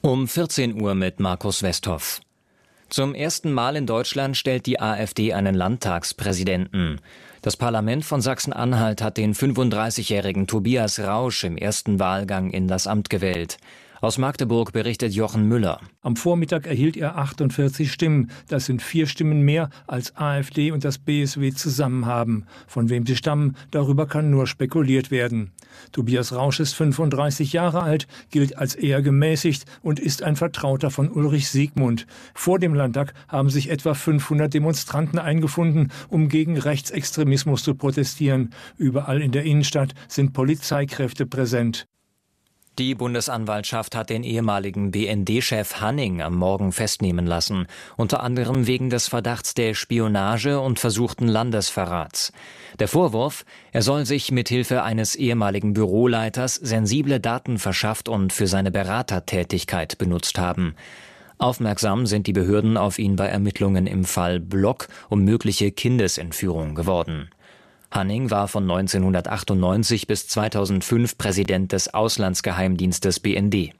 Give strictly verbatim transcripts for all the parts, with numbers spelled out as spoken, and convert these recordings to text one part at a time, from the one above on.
Um vierzehn Uhr mit Markus Westhoff. Zum ersten Mal in Deutschland stellt die AfD einen Landtagspräsidenten. Das Parlament von Sachsen-Anhalt hat den fünfunddreißigjährigen Tobias Rausch im ersten Wahlgang in das Amt gewählt. Aus Magdeburg berichtet Jochen Müller. Am Vormittag erhielt er achtundvierzig Stimmen. Das sind vier Stimmen mehr, als AfD und das B S W zusammen haben. Von wem sie stammen, darüber kann nur spekuliert werden. Tobias Rausch ist fünfunddreißig Jahre alt, gilt als eher gemäßigt und ist ein Vertrauter von Ulrich Siegmund. Vor dem Landtag haben sich etwa fünfhundert Demonstranten eingefunden, um gegen Rechtsextremismus zu protestieren. Überall in der Innenstadt sind Polizeikräfte präsent. Die Bundesanwaltschaft hat den ehemaligen B N D-Chef Hanning am Morgen festnehmen lassen, unter anderem wegen des Verdachts der Spionage und versuchten Landesverrats. Der Vorwurf, er soll sich mit Hilfe eines ehemaligen Büroleiters sensible Daten verschafft und für seine Beratertätigkeit benutzt haben. Aufmerksam sind die Behörden auf ihn bei Ermittlungen im Fall Block um mögliche Kindesentführung geworden. Hanning war von neunzehnhundertachtundneunzig bis zweitausendfünf Präsident des Auslandsgeheimdienstes B N D.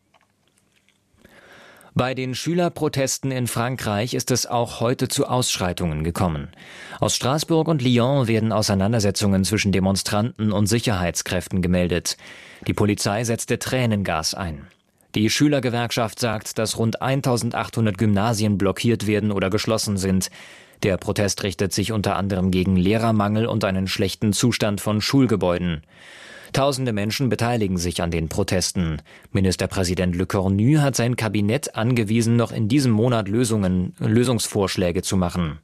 Bei den Schülerprotesten in Frankreich ist es auch heute zu Ausschreitungen gekommen. Aus Straßburg und Lyon werden Auseinandersetzungen zwischen Demonstranten und Sicherheitskräften gemeldet. Die Polizei setzte Tränengas ein. Die Schülergewerkschaft sagt, dass rund eintausendachthundert Gymnasien blockiert werden oder geschlossen sind. Der Protest richtet sich unter anderem gegen Lehrermangel und einen schlechten Zustand von Schulgebäuden. Tausende Menschen beteiligen sich an den Protesten. Ministerpräsident Le Cornu hat sein Kabinett angewiesen, noch in diesem Monat Lösungen, Lösungsvorschläge zu machen.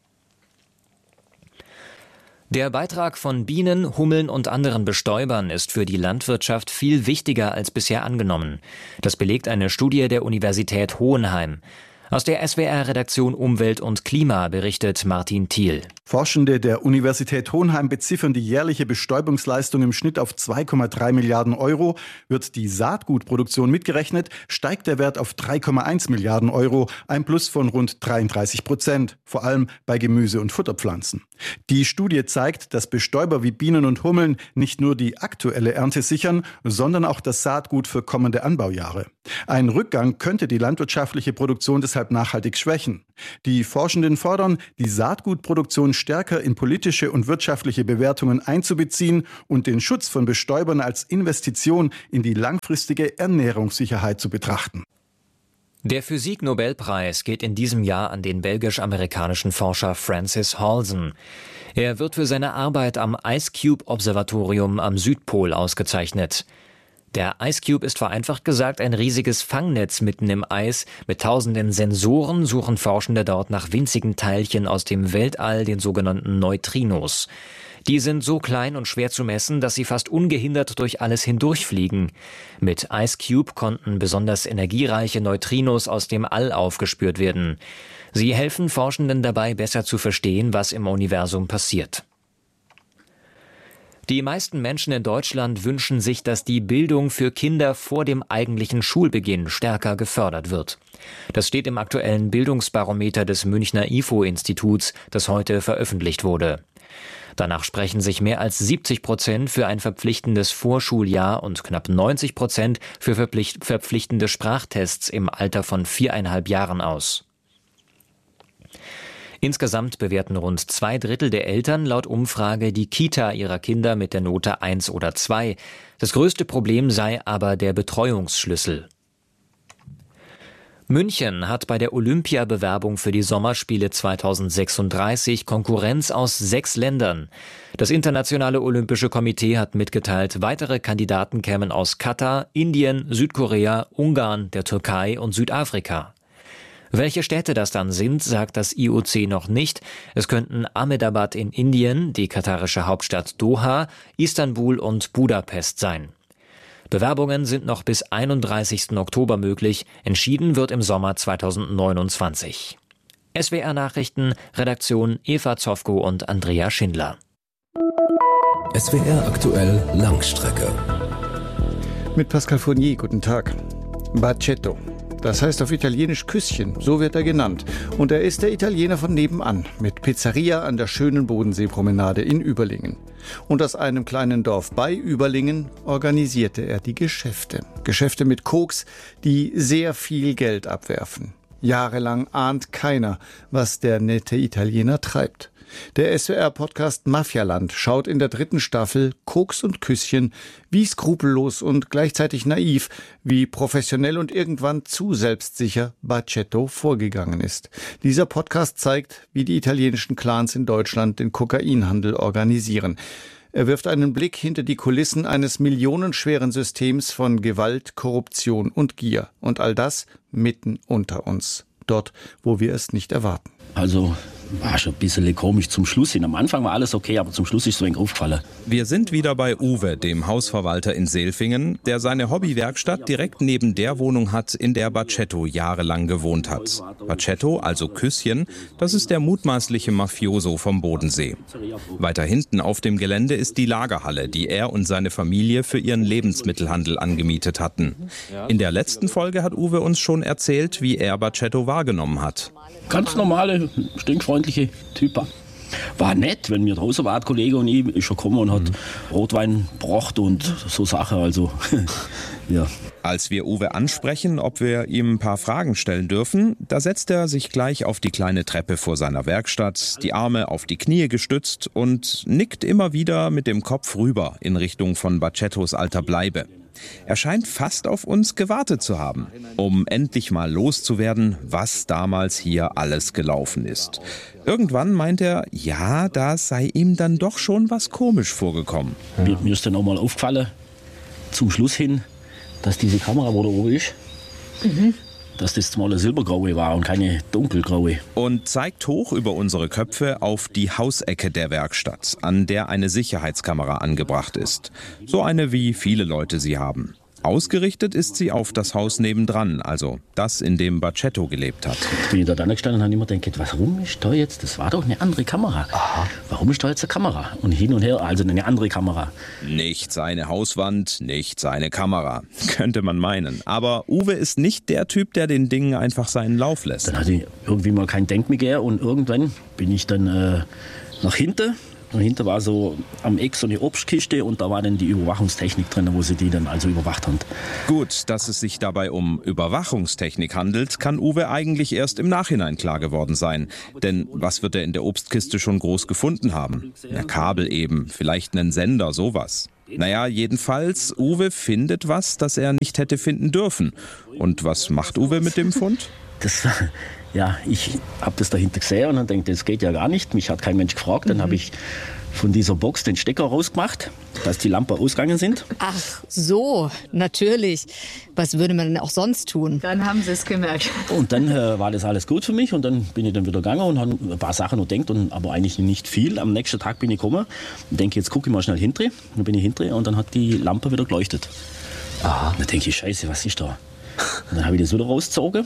Der Beitrag von Bienen, Hummeln und anderen Bestäubern ist für die Landwirtschaft viel wichtiger als bisher angenommen. Das belegt eine Studie der Universität Hohenheim. Aus der S W R-Redaktion Umwelt und Klima berichtet Martin Thiel. Forschende der Universität Hohenheim beziffern die jährliche Bestäubungsleistung im Schnitt auf zwei Komma drei Milliarden Euro. Wird die Saatgutproduktion mitgerechnet, steigt der Wert auf drei Komma eins Milliarden Euro, ein Plus von rund dreiunddreißig Prozent, vor allem bei Gemüse- und Futterpflanzen. Die Studie zeigt, dass Bestäuber wie Bienen und Hummeln nicht nur die aktuelle Ernte sichern, sondern auch das Saatgut für kommende Anbaujahre. Ein Rückgang könnte die landwirtschaftliche Produktion deshalb nachhaltig schwächen. Die Forschenden fordern, die Saatgutproduktion stärker in politische und wirtschaftliche Bewertungen einzubeziehen und den Schutz von Bestäubern als Investition in die langfristige Ernährungssicherheit zu betrachten. Der Physik-Nobelpreis geht in diesem Jahr an den belgisch-amerikanischen Forscher Francis Halsen. Er wird für seine Arbeit am Ice Cube Observatorium am Südpol ausgezeichnet. Der Ice Cube ist vereinfacht gesagt ein riesiges Fangnetz mitten im Eis. Mit tausenden Sensoren suchen Forschende dort nach winzigen Teilchen aus dem Weltall, den sogenannten Neutrinos. Die sind so klein und schwer zu messen, dass sie fast ungehindert durch alles hindurchfliegen. Mit Ice Cube konnten besonders energiereiche Neutrinos aus dem All aufgespürt werden. Sie helfen Forschenden dabei, besser zu verstehen, was im Universum passiert. Die meisten Menschen in Deutschland wünschen sich, dass die Bildung für Kinder vor dem eigentlichen Schulbeginn stärker gefördert wird. Das steht im aktuellen Bildungsbarometer des Münchner I F O-Instituts, das heute veröffentlicht wurde. Danach sprechen sich mehr als siebzig Prozent für ein verpflichtendes Vorschuljahr und knapp neunzig Prozent für verpflicht- verpflichtende Sprachtests im Alter von viereinhalb Jahren aus. Insgesamt bewerten rund zwei Drittel der Eltern laut Umfrage die Kita ihrer Kinder mit der Note eins oder zwei. Das größte Problem sei aber der Betreuungsschlüssel. München hat bei der Olympiabewerbung für die Sommerspiele zweitausendsechsunddreißig Konkurrenz aus sechs Ländern. Das Internationale Olympische Komitee hat mitgeteilt, weitere Kandidaten kämen aus Katar, Indien, Südkorea, Ungarn, der Türkei und Südafrika. Welche Städte das dann sind, sagt das I O C noch nicht. Es könnten Ahmedabad in Indien, die katarische Hauptstadt Doha, Istanbul und Budapest sein. Bewerbungen sind noch bis einunddreißigsten Oktober möglich. Entschieden wird im Sommer zweitausendneunundzwanzig. S W R Nachrichten, Redaktion Eva Zofko und Andrea Schindler. S W R aktuell Langstrecke. Mit Pascal Fournier, guten Tag. Bacetto. Das heißt auf Italienisch Küsschen, so wird er genannt. Und er ist der Italiener von nebenan, mit Pizzeria an der schönen Bodenseepromenade in Überlingen. Und aus einem kleinen Dorf bei Überlingen organisierte er die Geschäfte. Geschäfte mit Koks, die sehr viel Geld abwerfen. Jahrelang ahnt keiner, was der nette Italiener treibt. Der S W R-Podcast Mafialand schaut in der dritten Staffel Koks und Küsschen, wie skrupellos und gleichzeitig naiv, wie professionell und irgendwann zu selbstsicher Bacetto vorgegangen ist. Dieser Podcast zeigt, wie die italienischen Clans in Deutschland den Kokainhandel organisieren. Er wirft einen Blick hinter die Kulissen eines millionenschweren Systems von Gewalt, Korruption und Gier. Und all das mitten unter uns. Dort, wo wir es nicht erwarten. Also war schon ein bisschen komisch zum Schluss hin. Am Anfang war alles okay, aber zum Schluss ist so ein aufgefallen. Wir sind wieder bei Uwe, dem Hausverwalter in Seelfingen, der seine Hobbywerkstatt direkt neben der Wohnung hat, in der Bacetto jahrelang gewohnt hat. Bacetto, also Küsschen, das ist der mutmaßliche Mafioso vom Bodensee. Weiter hinten auf dem Gelände ist die Lagerhalle, die er und seine Familie für ihren Lebensmittelhandel angemietet hatten. In der letzten Folge hat Uwe uns schon erzählt, wie er Bacetto wahrgenommen hat. Ganz normale, stinkfreundliche Typ. War nett, wenn mir draußen war, ein Kollege und ich, ist schon gekommen und hat mhm. Rotwein gebracht und so Sachen. Also, ja. Als wir Uwe ansprechen, ob wir ihm ein paar Fragen stellen dürfen, da setzt er sich gleich auf die kleine Treppe vor seiner Werkstatt, die Arme auf die Knie gestützt und nickt immer wieder mit dem Kopf rüber in Richtung von Bacettos alter Bleibe. Er scheint fast auf uns gewartet zu haben, um endlich mal loszuwerden, was damals hier alles gelaufen ist. Irgendwann meint er, ja, da sei ihm dann doch schon was komisch vorgekommen. Mir, mir ist dann auch mal aufgefallen, zum Schluss hin, dass diese Kamera, wo da oben ist, mhm. dass das mal eine silbergraue war und keine dunkelgraue. Und zeigt hoch über unsere Köpfe auf die Hausecke der Werkstatt, an der eine Sicherheitskamera angebracht ist. So eine, wie viele Leute sie haben. Ausgerichtet ist sie auf das Haus nebendran, also das, in dem Bacetto gelebt hat. Jetzt bin ich da gestanden und habe immer gedacht, warum ist da jetzt, das war doch eine andere Kamera. Aha. Warum ist da jetzt eine Kamera? Und hin und her, also eine andere Kamera. Nicht seine Hauswand, nicht seine Kamera, könnte man meinen. Aber Uwe ist nicht der Typ, der den Dingen einfach seinen Lauf lässt. Dann hatte ich irgendwie mal kein Denkbegehr und irgendwann bin ich dann äh, nach hinten. Und hinter war so am Eck so eine Obstkiste und da war dann die Überwachungstechnik drin, wo sie die dann also überwacht haben. Gut, dass es sich dabei um Überwachungstechnik handelt, kann Uwe eigentlich erst im Nachhinein klar geworden sein. Denn was wird er in der Obstkiste schon groß gefunden haben? Ja, Kabel eben, vielleicht einen Sender, sowas. Naja, jedenfalls, Uwe findet was, das er nicht hätte finden dürfen. Und was macht Uwe mit dem Fund? Das war... Ja, ich habe das dahinter gesehen und dann denke, das geht ja gar nicht. Mich hat kein Mensch gefragt. Dann mhm. habe ich von dieser Box den Stecker rausgemacht, dass die Lampen ausgegangen sind. Ach so, natürlich. Was würde man denn auch sonst tun? Dann haben sie es gemerkt. Und dann äh, war das alles gut für mich und dann bin ich dann wieder gegangen und habe ein paar Sachen noch gedacht, und, aber eigentlich nicht viel. Am nächsten Tag bin ich gekommen und denke, jetzt gucke ich mal schnell hinter. Dann bin ich hinter und dann hat die Lampe wieder geleuchtet. Aha. Dann denke ich, scheiße, was ist da? Und dann habe ich das wieder rausgezogen.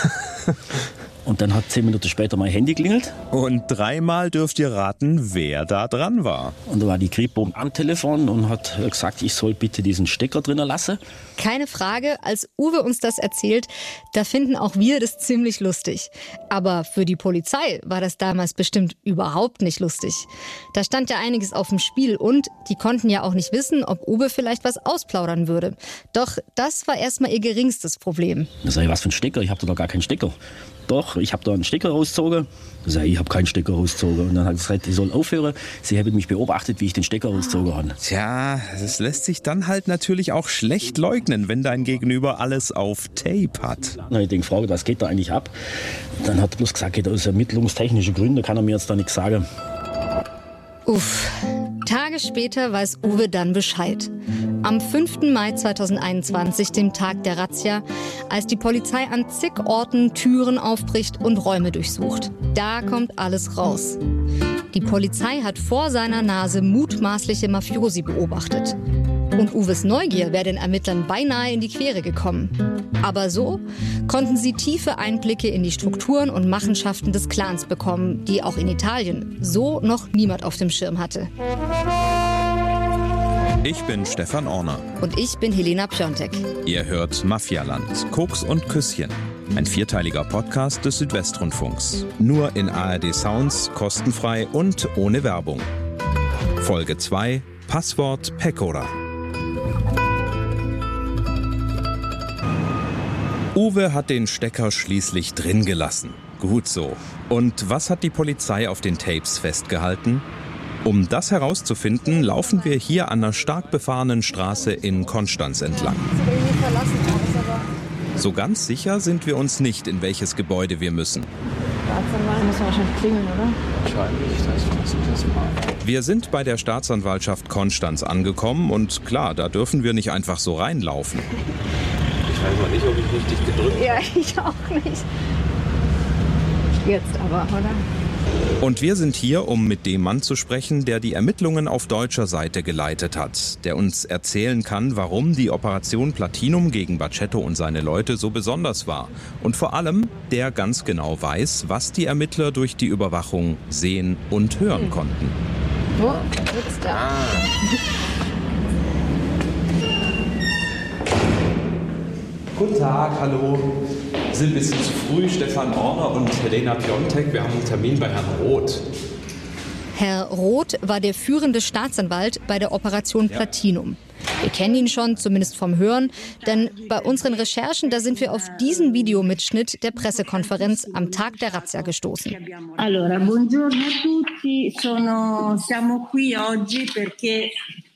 Und dann hat zehn Minuten später mein Handy klingelt. Und dreimal dürft ihr raten, wer da dran war. Und da war die Kripo am Telefon und hat gesagt, ich soll bitte diesen Stecker drinnen lassen. Keine Frage, als Uwe uns das erzählt, da finden auch wir das ziemlich lustig. Aber für die Polizei war das damals bestimmt überhaupt nicht lustig. Da stand ja einiges auf dem Spiel und die konnten ja auch nicht wissen, ob Uwe vielleicht was ausplaudern würde. Doch das war erstmal ihr geringstes Problem. Da sag ich, was für ein Stecker? Ich habe da gar keinen Stecker. Doch, ich habe da einen Stecker rausgezogen. Da sag ich, ich habe keinen Stecker rausgezogen. Und dann hat sie gesagt, ich soll aufhören. Sie haben mich beobachtet, wie ich den Stecker rausgezogen habe. Tja, das lässt sich dann halt natürlich auch schlecht leugnen, wenn dein Gegenüber alles auf Tape hat. Na, ich denke, Frage, was geht da eigentlich ab? Dann hat er bloß gesagt, aus ermittlungstechnischen Gründen kann er mir jetzt da nichts sagen. Uff. Tage später weiß Uwe dann Bescheid. Am fünften Mai zweitausendeinundzwanzig, dem Tag der Razzia, als die Polizei an zig Orten Türen aufbricht und Räume durchsucht. Da kommt alles raus. Die Polizei hat vor seiner Nase mutmaßliche Mafiosi beobachtet. Und Uwes Neugier wäre den Ermittlern beinahe in die Quere gekommen. Aber so konnten sie tiefe Einblicke in die Strukturen und Machenschaften des Clans bekommen, die auch in Italien so noch niemand auf dem Schirm hatte. Ich bin Stefan Orner. Und ich bin Helena Piontek. Ihr hört Mafialand, Koks und Küsschen. Ein vierteiliger Podcast des Südwestrundfunks. Nur in A R D Sounds, kostenfrei und ohne Werbung. Folge zwei, Passwort Pecora. Uwe hat den Stecker schließlich drin gelassen. Gut so. Und was hat die Polizei auf den Tapes festgehalten? Um das herauszufinden, laufen wir hier an einer stark befahrenen Straße in Konstanz entlang. So ganz sicher sind wir uns nicht, in welches Gebäude wir müssen. Staatsanwalt muss wahrscheinlich klingeln, oder? Wahrscheinlich, das muss ich das mal. Wir sind bei der Staatsanwaltschaft Konstanz angekommen und klar, da dürfen wir nicht einfach so reinlaufen. Ich weiß mal nicht, ob ich richtig gedrückt habe. Ja, ich auch nicht. Jetzt aber, oder? Und wir sind hier, um mit dem Mann zu sprechen, der die Ermittlungen auf deutscher Seite geleitet hat, der uns erzählen kann, warum die Operation Platinum gegen Bacetto und seine Leute so besonders war. Und vor allem, der ganz genau weiß, was die Ermittler durch die Überwachung sehen und hören konnten. Wo sitzt der? Ah. Guten Tag, hallo. Wir sind ein bisschen zu früh. Stefan Orner und Helena Piontek. Wir haben einen Termin bei Herrn Roth. Herr Roth war der führende Staatsanwalt bei der Operation Platinum. Wir kennen ihn schon, zumindest vom Hören, denn bei unseren Recherchen, da sind wir auf diesen Videomitschnitt der Pressekonferenz am Tag der Razzia gestoßen. Allora, buongiorno a tutti. Sono, siamo qui oggi perché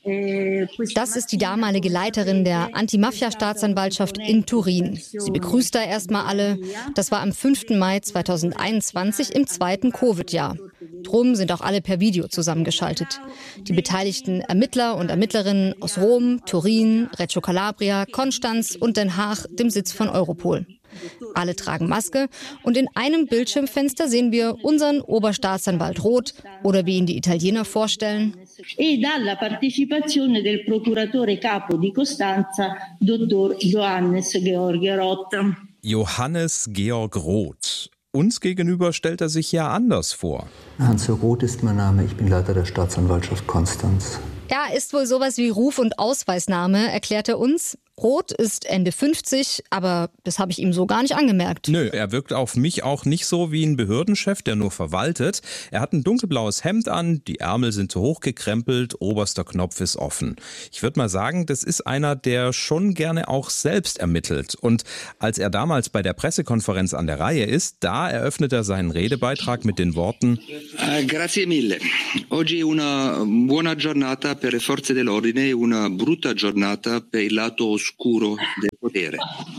Das ist die damalige Leiterin der Anti-Mafia-Staatsanwaltschaft in Turin. Sie begrüßt da erstmal alle. Das war am fünften Mai zweitausendeinundzwanzig im zweiten Covid-Jahr. Drum sind auch alle per Video zusammengeschaltet. Die beteiligten Ermittler und Ermittlerinnen aus Rom, Turin, Reggio Calabria, Konstanz und Den Haag, dem Sitz von Europol. Alle tragen Maske und in einem Bildschirmfenster sehen wir unseren Oberstaatsanwalt Roth oder wie ihn die Italiener vorstellen. E dalla partecipazione del procuratore capo di Costanza, Dottor Johannes Georg Roth. Johannes Georg Roth. Uns gegenüber stellt er sich ja anders vor. Hans-Jörg Roth ist mein Name, ich bin Leiter der Staatsanwaltschaft Konstanz. Ja, ist wohl sowas wie Ruf- und Ausweisname, erklärt er uns. Roth ist Ende fünfzig, aber das habe ich ihm so gar nicht angemerkt. Nö, er wirkt auf mich auch nicht so wie ein Behördenchef, der nur verwaltet. Er hat ein dunkelblaues Hemd an, die Ärmel sind zu hoch gekrempelt, oberster Knopf ist offen. Ich würde mal sagen, das ist einer, der schon gerne auch selbst ermittelt. Und als er damals bei der Pressekonferenz an der Reihe ist, da eröffnet er seinen Redebeitrag mit den Worten: uh, Grazie mille. Oggi è una buona giornata per le forze dell'ordine e una brutta giornata per il lato oscuro del potere.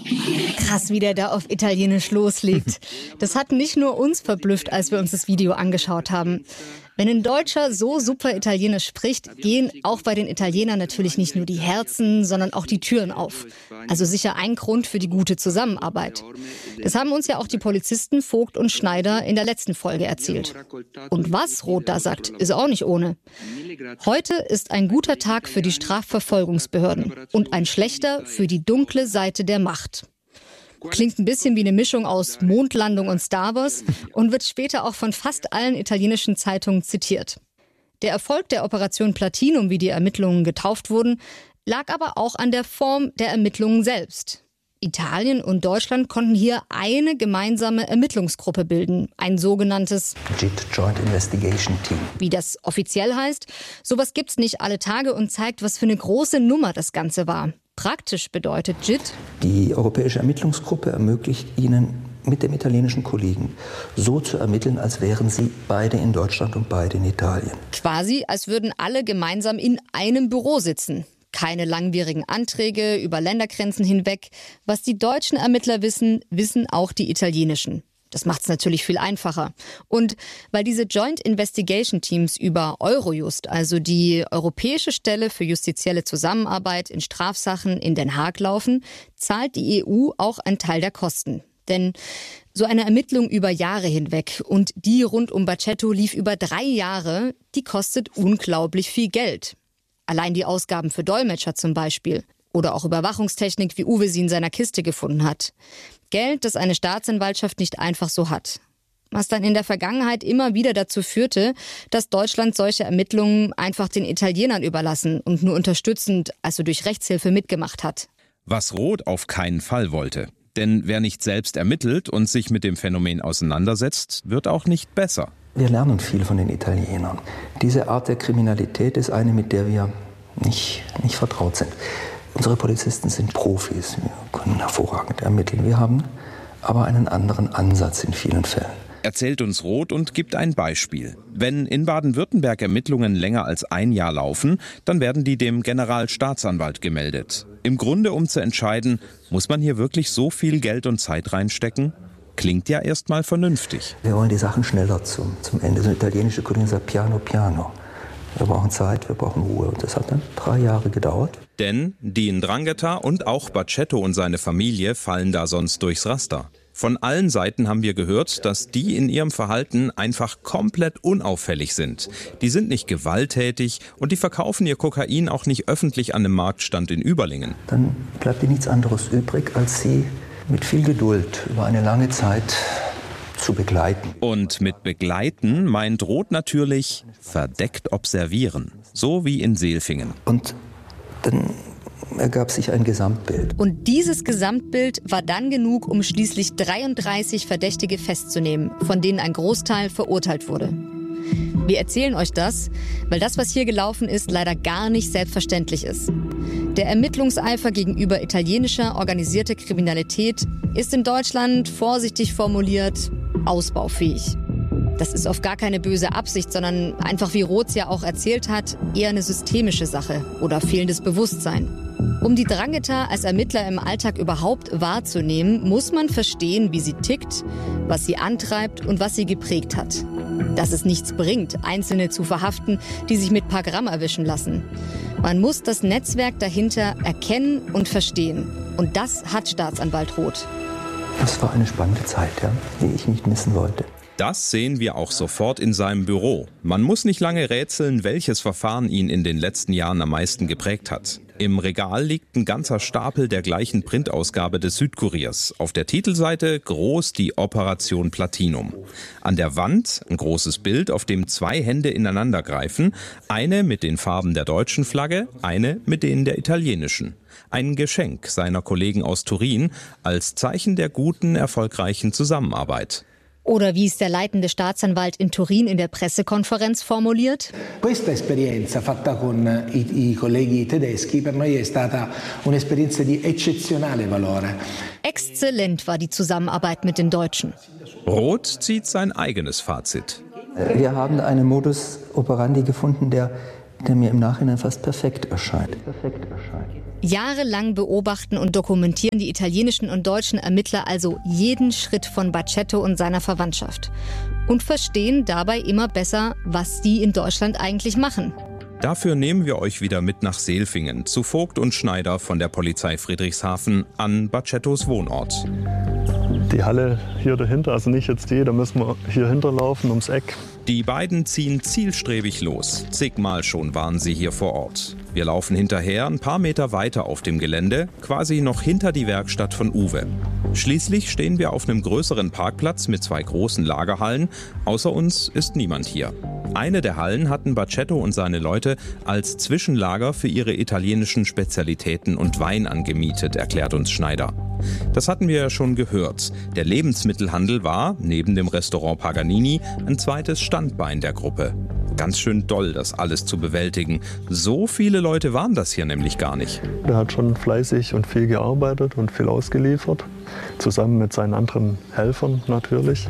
Krass, wie der da auf Italienisch loslegt. Das hat nicht nur uns verblüfft, als wir uns das Video angeschaut haben. Wenn ein Deutscher so super Italienisch spricht, gehen auch bei den Italienern natürlich nicht nur die Herzen, sondern auch die Türen auf. Also sicher ein Grund für die gute Zusammenarbeit. Das haben uns ja auch die Polizisten Vogt und Schneider in der letzten Folge erzählt. Und was Roth da sagt, ist auch nicht ohne. Heute ist ein guter Tag für die Strafverfolgungsbehörden und ein schlechter für die dunkle Seite der Macht. Klingt ein bisschen wie eine Mischung aus Mondlandung und Star Wars und wird später auch von fast allen italienischen Zeitungen zitiert. Der Erfolg der Operation Platinum, wie die Ermittlungen getauft wurden, lag aber auch an der Form der Ermittlungen selbst. Italien und Deutschland konnten hier eine gemeinsame Ermittlungsgruppe bilden, ein sogenanntes J I T, Joint Investigation Team. Wie das offiziell heißt, sowas gibt's nicht alle Tage und zeigt, was für eine große Nummer das Ganze war. Praktisch bedeutet J I T: Die europäische Ermittlungsgruppe ermöglicht Ihnen, mit dem italienischen Kollegen so zu ermitteln, als wären Sie beide in Deutschland und beide in Italien. Quasi, als würden alle gemeinsam in einem Büro sitzen. Keine langwierigen Anträge über Ländergrenzen hinweg. Was die deutschen Ermittler wissen, wissen auch die italienischen. Das macht es natürlich viel einfacher. Und weil diese Joint Investigation Teams über Eurojust, also die europäische Stelle für justizielle Zusammenarbeit in Strafsachen in Den Haag laufen, zahlt die E U auch einen Teil der Kosten. Denn so eine Ermittlung über Jahre hinweg und die rund um Bacetto lief über drei Jahre, die kostet unglaublich viel Geld. Allein die Ausgaben für Dolmetscher zum Beispiel. Oder auch Überwachungstechnik, wie Uwe sie in seiner Kiste gefunden hat. Geld, das eine Staatsanwaltschaft nicht einfach so hat. Was dann in der Vergangenheit immer wieder dazu führte, dass Deutschland solche Ermittlungen einfach den Italienern überlassen und nur unterstützend, also durch Rechtshilfe, mitgemacht hat. Was Roth auf keinen Fall wollte. Denn wer nicht selbst ermittelt und sich mit dem Phänomen auseinandersetzt, wird auch nicht besser. Wir lernen viel von den Italienern. Diese Art der Kriminalität ist eine, mit der wir nicht, nicht vertraut sind. Unsere Polizisten sind Profis, wir können hervorragend ermitteln. Wir haben aber einen anderen Ansatz in vielen Fällen. Erzählt uns Roth und gibt ein Beispiel. Wenn in Baden-Württemberg Ermittlungen länger als ein Jahr laufen, dann werden die dem Generalstaatsanwalt gemeldet. Im Grunde, um zu entscheiden, muss man hier wirklich so viel Geld und Zeit reinstecken? Klingt ja erstmal vernünftig. Wir wollen die Sachen schneller zum, zum Ende. So eine italienische Kollegin sagt piano piano. Wir brauchen Zeit, wir brauchen Ruhe. Und das hat dann drei Jahre gedauert. Denn die Ndrangheta und auch Bacetto und seine Familie fallen da sonst durchs Raster. Von allen Seiten haben wir gehört, dass die in ihrem Verhalten einfach komplett unauffällig sind. Die sind nicht gewalttätig und die verkaufen ihr Kokain auch nicht öffentlich an einem Marktstand in Überlingen. Dann bleibt ihnen nichts anderes übrig, als sie mit viel Geduld über eine lange Zeit zu begleiten. Und mit begleiten meint Roth natürlich verdeckt observieren, so wie in Seelfingen. Und dann ergab sich ein Gesamtbild. Und dieses Gesamtbild war dann genug, um schließlich dreiunddreißig Verdächtige festzunehmen, von denen ein Großteil verurteilt wurde. Wir erzählen euch das, weil das, was hier gelaufen ist, leider gar nicht selbstverständlich ist. Der Ermittlungseifer gegenüber italienischer organisierter Kriminalität ist in Deutschland, vorsichtig formuliert, ausbaufähig. Das ist oft gar keine böse Absicht, sondern einfach, wie Roth ja auch erzählt hat, eher eine systemische Sache oder fehlendes Bewusstsein. Um die Ndrangheta als Ermittler im Alltag überhaupt wahrzunehmen, muss man verstehen, wie sie tickt, was sie antreibt und was sie geprägt hat. Dass es nichts bringt, Einzelne zu verhaften, die sich mit paar Gramm erwischen lassen. Man muss das Netzwerk dahinter erkennen und verstehen. Und das hat Staatsanwalt Roth. Das war eine spannende Zeit, ja, die ich nicht missen wollte. Das sehen wir auch sofort in seinem Büro. Man muss nicht lange rätseln, welches Verfahren ihn in den letzten Jahren am meisten geprägt hat. Im Regal liegt ein ganzer Stapel der gleichen Printausgabe des Südkuriers. Auf der Titelseite groß die Operation Platinum. An der Wand ein großes Bild, auf dem zwei Hände ineinander greifen. Eine mit den Farben der deutschen Flagge, eine mit denen der italienischen. Ein Geschenk seiner Kollegen aus Turin als Zeichen der guten, erfolgreichen Zusammenarbeit. Oder wie es der leitende Staatsanwalt in Turin in der Pressekonferenz formuliert: Questa esperienza fatta con i, i colleghi tedeschi per noi è stata un'esperienza di eccezionale valore. Exzellent war die Zusammenarbeit mit den Deutschen. Roth zieht sein eigenes Fazit. Wir haben einen Modus operandi gefunden, der, der mir im Nachhinein fast perfekt erscheint. Perfekt erscheint. Jahrelang beobachten und dokumentieren die italienischen und deutschen Ermittler also jeden Schritt von Bacetto und seiner Verwandtschaft und verstehen dabei immer besser, was die in Deutschland eigentlich machen. Dafür nehmen wir euch wieder mit nach Seelfingen, zu Vogt und Schneider von der Polizei Friedrichshafen an Bacettos Wohnort. Die Halle hier dahinter, also nicht jetzt die, da müssen wir hier hinterlaufen ums Eck. Die beiden ziehen zielstrebig los. Zigmal schon waren sie hier vor Ort. Wir laufen hinterher ein paar Meter weiter auf dem Gelände, quasi noch hinter die Werkstatt von Uwe. Schließlich stehen wir auf einem größeren Parkplatz mit zwei großen Lagerhallen. Außer uns ist niemand hier. Eine der Hallen hatten Bacetto und seine Leute als Zwischenlager für ihre italienischen Spezialitäten und Wein angemietet, erklärt uns Schneider. Das hatten wir ja schon gehört. Der Lebensmittelhandel war, neben dem Restaurant Paganini, ein zweites Standbein der Gruppe. Ganz schön doll, das alles zu bewältigen. So viele Leute waren das hier nämlich gar nicht. Er hat schon fleißig und viel gearbeitet und viel ausgeliefert, zusammen mit seinen anderen Helfern natürlich.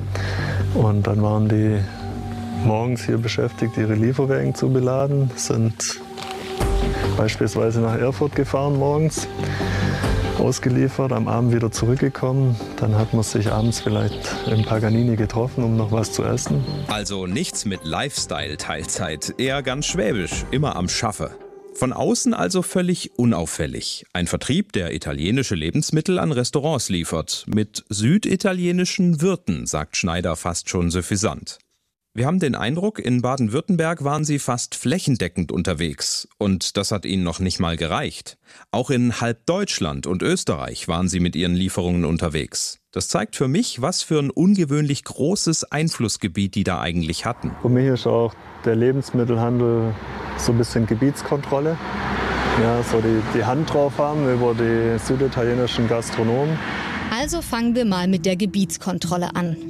Und dann waren die morgens hier beschäftigt, ihre Lieferwagen zu beladen, sind beispielsweise nach Erfurt gefahren morgens, ausgeliefert, am Abend wieder zurückgekommen. Dann hat man sich abends vielleicht im Paganini getroffen, um noch was zu essen. Also nichts mit Lifestyle-Teilzeit, eher ganz schwäbisch, immer am Schaffe. Von außen also völlig unauffällig. Ein Vertrieb, der italienische Lebensmittel an Restaurants liefert. Mit süditalienischen Wirten, sagt Schneider fast schon suffisant. Wir haben den Eindruck, in Baden-Württemberg waren sie fast flächendeckend unterwegs. Und das hat ihnen noch nicht mal gereicht. Auch in halb Deutschland und Österreich waren sie mit ihren Lieferungen unterwegs. Das zeigt für mich, was für ein ungewöhnlich großes Einflussgebiet die da eigentlich hatten. Für mich ist auch der Lebensmittelhandel so ein bisschen Gebietskontrolle. Ja, so die, die Hand drauf haben über die süditalienischen Gastronomen. Also fangen wir mal mit der Gebietskontrolle an.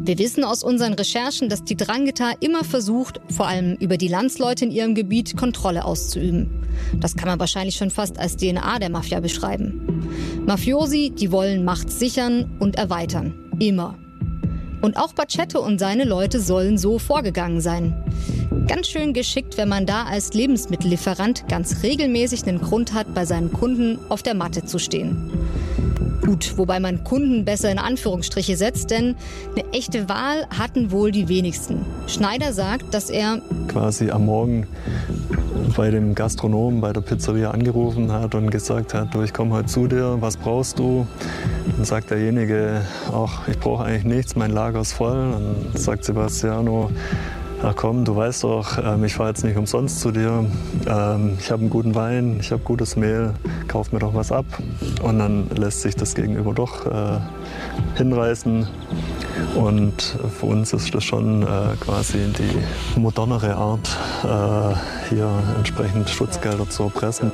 Wir wissen aus unseren Recherchen, dass die Drangheta immer versucht, vor allem über die Landsleute in ihrem Gebiet Kontrolle auszuüben. Das kann man wahrscheinlich schon fast als D N A der Mafia beschreiben. Mafiosi, die wollen Macht sichern und erweitern. Immer. Und auch Bacetto und seine Leute sollen so vorgegangen sein. Ganz schön geschickt, wenn man da als Lebensmittellieferant ganz regelmäßig einen Grund hat, bei seinen Kunden auf der Matte zu stehen. Gut, wobei man Kunden besser in Anführungsstriche setzt, denn eine echte Wahl hatten wohl die wenigsten. Schneider sagt, dass er quasi am Morgen bei dem Gastronomen bei der Pizzeria angerufen hat und gesagt hat, du, ich komme heute zu dir, was brauchst du? Dann sagt derjenige, ach, ich brauche eigentlich nichts, mein Lager ist voll. Dann sagt Sebastiano, ach komm, du weißt doch, ähm, ich fahre jetzt nicht umsonst zu dir. Ähm, ich habe einen guten Wein, ich habe gutes Mehl, kauf mir doch was ab. Und dann lässt sich das Gegenüber doch äh, hinreißen. Und für uns ist das schon äh, quasi die modernere Art, äh, hier entsprechend Schutzgelder zu erpressen.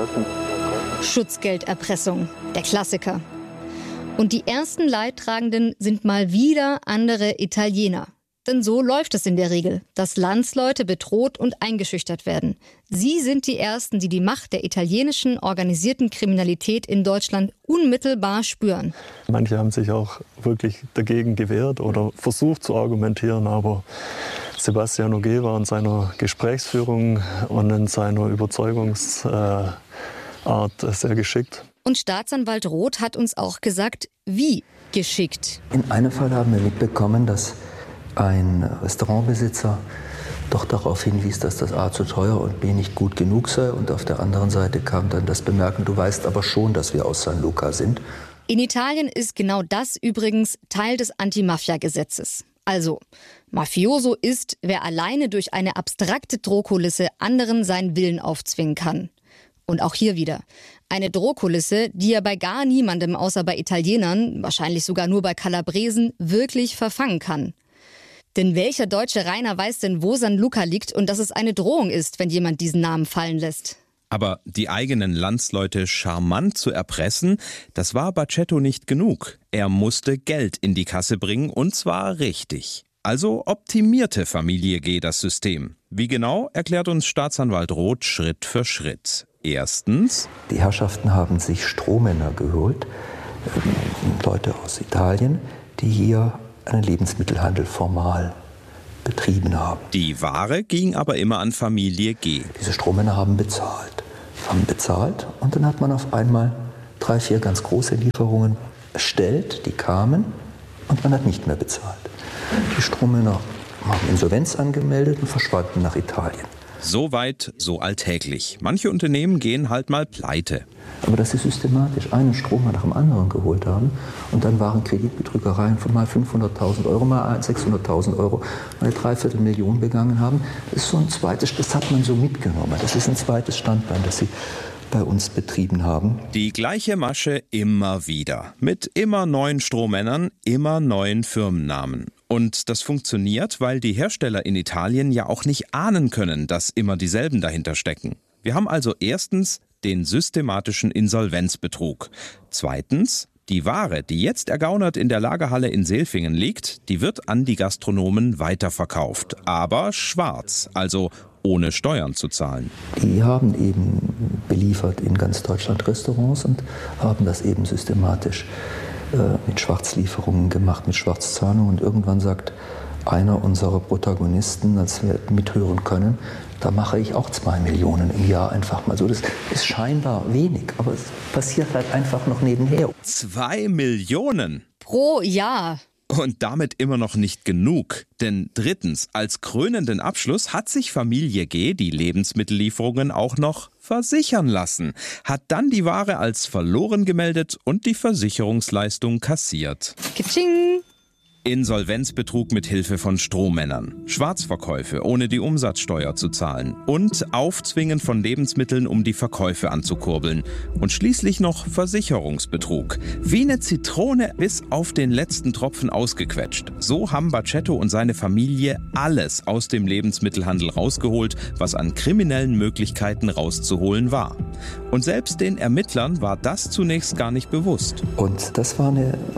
Schutzgelderpressung, der Klassiker. Und die ersten Leidtragenden sind mal wieder andere Italiener. Denn so läuft es in der Regel, dass Landsleute bedroht und eingeschüchtert werden. Sie sind die Ersten, die die Macht der italienischen organisierten Kriminalität in Deutschland unmittelbar spüren. Manche haben sich auch wirklich dagegen gewehrt oder versucht zu argumentieren, aber Sebastiano G. war in seiner Gesprächsführung und in seiner Überzeugungsart sehr geschickt. Und Staatsanwalt Roth hat uns auch gesagt, wie geschickt. In einem Fall haben wir mitbekommen, dass ein Restaurantbesitzer doch darauf hinwies, dass das A zu teuer und B nicht gut genug sei. Und auf der anderen Seite kam dann das Bemerken, du weißt aber schon, dass wir aus San Luca sind. In Italien ist genau das übrigens Teil des Anti-Mafia-Gesetzes. Also, Mafioso ist, wer alleine durch eine abstrakte Drohkulisse anderen seinen Willen aufzwingen kann. Und auch hier wieder. Eine Drohkulisse, die ja bei gar niemandem außer bei Italienern, wahrscheinlich sogar nur bei Kalabresen, wirklich verfangen kann. Denn welcher deutsche Rainer weiß denn, wo San Luca liegt und dass es eine Drohung ist, wenn jemand diesen Namen fallen lässt? Aber die eigenen Landsleute charmant zu erpressen, das war Bacetto nicht genug. Er musste Geld in die Kasse bringen, und zwar richtig. Also optimierte Familie G. das System. Wie genau, erklärt uns Staatsanwalt Roth Schritt für Schritt. Erstens: Die Herrschaften haben sich Strohmänner geholt, äh, Leute aus Italien, die hier einen Lebensmittelhandel formal betrieben haben. Die Ware ging aber immer an Familie G. Diese Strohmänner haben bezahlt, haben bezahlt und dann hat man auf einmal drei, vier ganz große Lieferungen erstellt, die kamen und man hat nicht mehr bezahlt. Die Strohmänner haben Insolvenz angemeldet und verschwanden nach Italien. So weit, so alltäglich. Manche Unternehmen gehen halt mal pleite. Aber dass sie systematisch einen Stromer nach dem anderen geholt haben und dann waren Kreditbetrügereien von mal fünfhunderttausend Euro, mal sechshunderttausend Euro, mal eine Dreiviertelmillion begangen haben, ist so ein zweites, das hat man so mitgenommen. Das ist ein zweites Standbein, das sie bei uns betrieben haben. Die gleiche Masche immer wieder. Mit immer neuen Strohmännern, immer neuen Firmennamen. Und das funktioniert, weil die Hersteller in Italien ja auch nicht ahnen können, dass immer dieselben dahinter stecken. Wir haben also erstens den systematischen Insolvenzbetrug. Zweitens, die Ware, die jetzt ergaunert in der Lagerhalle in Selfingen liegt, die wird an die Gastronomen weiterverkauft. Aber schwarz, also ohne Steuern zu zahlen. Die haben eben beliefert in ganz Deutschland Restaurants und haben das eben systematisch äh, mit Schwarzlieferungen gemacht, mit Schwarzzahlungen. Und irgendwann sagt einer unserer Protagonisten, als wir mithören können, da mache ich auch zwei Millionen im Jahr einfach mal so. Das ist scheinbar wenig, aber es passiert halt einfach noch nebenher. Zwei Millionen? Pro Jahr. Und damit immer noch nicht genug. Denn drittens, als krönenden Abschluss hat sich Familie G. die Lebensmittellieferungen auch noch versichern lassen, hat dann die Ware als verloren gemeldet und die Versicherungsleistung kassiert. Kitsching! Insolvenzbetrug mit Hilfe von Strohmännern, Schwarzverkäufe, ohne die Umsatzsteuer zu zahlen und Aufzwingen von Lebensmitteln, um die Verkäufe anzukurbeln und schließlich noch Versicherungsbetrug. Wie eine Zitrone bis auf den letzten Tropfen ausgequetscht. So haben Bacetto und seine Familie alles aus dem Lebensmittelhandel rausgeholt, was an kriminellen Möglichkeiten rauszuholen war. Und selbst den Ermittlern war das zunächst gar nicht bewusst. Und das war eine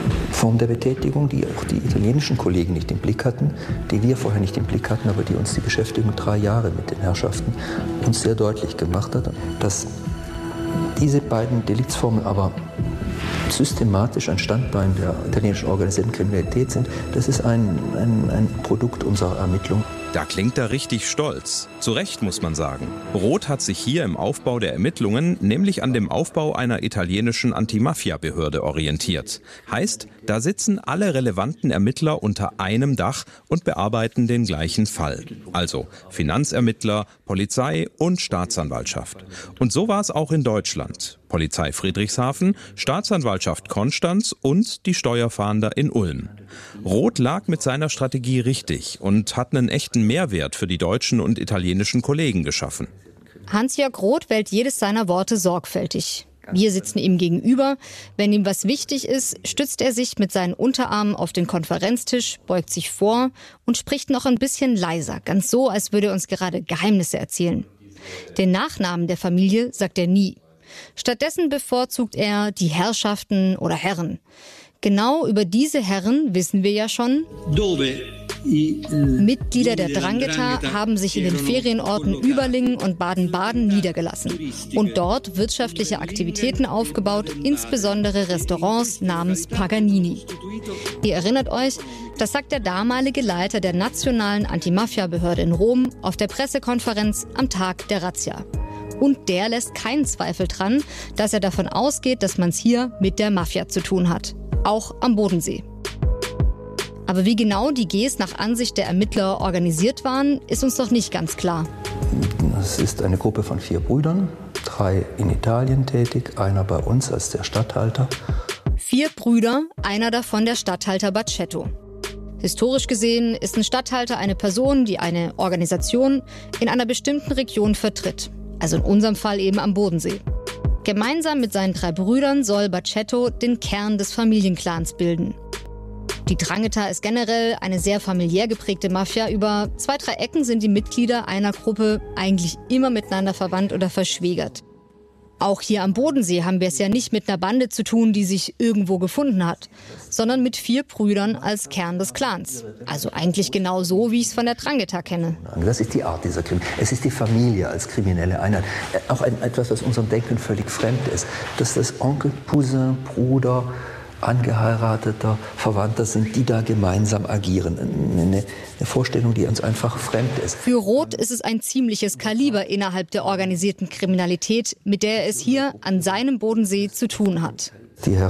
Form der Betätigung, die auch die italienischen Kollegen nicht im Blick hatten, die wir vorher nicht im Blick hatten, aber die uns die Beschäftigung drei Jahre mit den Herrschaften uns sehr deutlich gemacht hat, dass diese beiden Deliktsformen aber systematisch ein Standbein der italienischen organisierten Kriminalität sind. Das ist ein, ein, ein Produkt unserer Ermittlung. Da klingt er richtig stolz. Zu Recht, muss man sagen. Roth hat sich hier im Aufbau der Ermittlungen nämlich an dem Aufbau einer italienischen Antimafia-Behörde orientiert. Heißt, da sitzen alle relevanten Ermittler unter einem Dach und bearbeiten den gleichen Fall. Also Finanzermittler, Polizei und Staatsanwaltschaft. Und so war es auch in Deutschland. Polizei Friedrichshafen, Staatsanwaltschaft Konstanz und die Steuerfahnder in Ulm. Roth lag mit seiner Strategie richtig und hat einen echten Mehrwert für die deutschen und italienischen Kollegen geschaffen. Hans-Jörg Roth wählt jedes seiner Worte sorgfältig. Wir sitzen ihm gegenüber. Wenn ihm was wichtig ist, stützt er sich mit seinen Unterarmen auf den Konferenztisch, beugt sich vor und spricht noch ein bisschen leiser, ganz so, als würde er uns gerade Geheimnisse erzählen. Den Nachnamen der Familie sagt er nie. Stattdessen bevorzugt er die Herrschaften oder Herren. Genau über diese Herren wissen wir ja schon. Mitglieder der Drangheta haben sich in den Ferienorten Überlingen und Baden-Baden niedergelassen und dort wirtschaftliche Aktivitäten aufgebaut, insbesondere Restaurants namens Paganini. Ihr erinnert euch, das sagt der damalige Leiter der nationalen Antimafia-Behörde in Rom auf der Pressekonferenz am Tag der Razzia. Und der lässt keinen Zweifel dran, dass er davon ausgeht, dass man es hier mit der Mafia zu tun hat. Auch am Bodensee. Aber wie genau die Gs nach Ansicht der Ermittler organisiert waren, ist uns noch nicht ganz klar. Es ist eine Gruppe von vier Brüdern, drei in Italien tätig, einer bei uns als der Statthalter. Vier Brüder, einer davon der Statthalter Bacetto. Historisch gesehen ist ein Statthalter eine Person, die eine Organisation in einer bestimmten Region vertritt. Also in unserem Fall eben am Bodensee. Gemeinsam mit seinen drei Brüdern soll Bacetto den Kern des Familienclans bilden. Die Drangheta ist generell eine sehr familiär geprägte Mafia. Über zwei, drei Ecken sind die Mitglieder einer Gruppe eigentlich immer miteinander verwandt oder verschwägert. Auch hier am Bodensee haben wir es ja nicht mit einer Bande zu tun, die sich irgendwo gefunden hat, sondern mit vier Brüdern als Kern des Clans. Also eigentlich genau so, wie ich es von der Drangheta kenne. Das ist die Art dieser Kriminalität. Es ist die Familie als kriminelle Einheit. Auch ein, etwas, was unserem Denken völlig fremd ist. Dass das Onkel, Cousin, Bruder, Angeheirateter, Verwandter sind, die da gemeinsam agieren. Eine, eine Vorstellung, die uns einfach fremd ist. Für Roth ist es ein ziemliches Kaliber innerhalb der organisierten Kriminalität, mit der er es hier an seinem Bodensee zu tun hat. Die